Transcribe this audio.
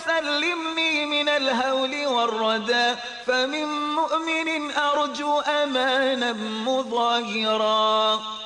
سلمني من الهول والردى، فمن مؤمن أرجو أمانا مظاهرا.